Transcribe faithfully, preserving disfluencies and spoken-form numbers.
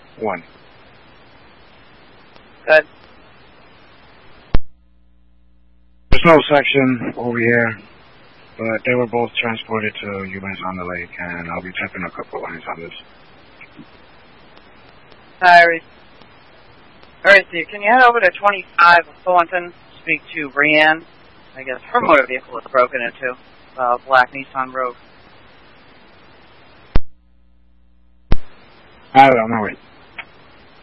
one. Good. There's no section over here, but they were both transported to U S on the lake, and I'll be tapping a couple lines on this. Hi, Alright, Steve, can you head over to twenty-five Thornton, speak to Brianne? I guess her motor vehicle was broken into, uh, Black Nissan Rogue. I don't know.